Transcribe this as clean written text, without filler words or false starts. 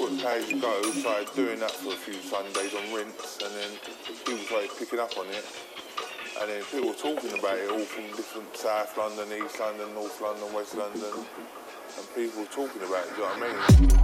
put Pay As You Go, started doing that for a few Sundays on Rinse, and then people started picking up on it. And then people were talking about it all from different South London, East London, North London, West London. And people were talking about it, do you know what I mean?